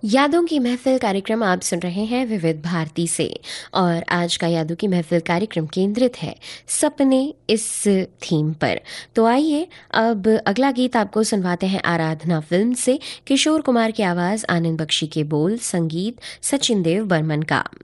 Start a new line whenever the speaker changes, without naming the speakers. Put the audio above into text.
यादों की महफ़िल कार्यक्रम आप सुन रहे हैं विविध भारती से। और आज का यादों की महफ़िल कार्यक्रम केंद्रित है सपने इस थीम पर। तो आइए अब अगला गीत आपको सुनवाते हैं आराधना फिल्म से। किशोर कुमार की आवाज़, आनंद बख्शी के बोल, संगीत सचिन देव बर्मन का।